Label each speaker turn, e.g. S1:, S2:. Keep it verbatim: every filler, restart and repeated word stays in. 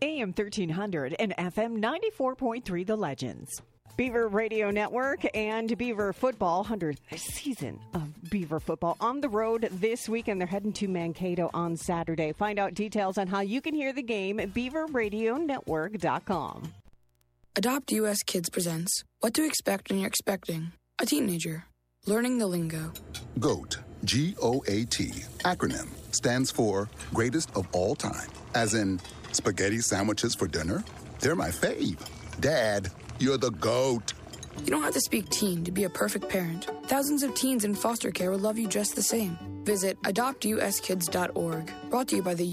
S1: A M thirteen hundred and F M ninety-four point three The Legends. Beaver Radio Network and Beaver Football, hundredth season of Beaver Football on the road this weekend. They're heading to Mankato on Saturday. Find out details on how you can hear the game at beaver radio network dot com.
S2: Adopt U S Kids presents What to Expect When You're Expecting a Teenager. Learning the lingo.
S3: GOAT, G O A T, acronym, stands for Greatest of All Time. As in, spaghetti sandwiches for dinner? They're my fave. Dad, you're the GOAT.
S2: You don't have to speak teen to be a perfect parent. Thousands of teens in foster care will love you just the same. Visit adopt u s kids dot org. Brought to you by the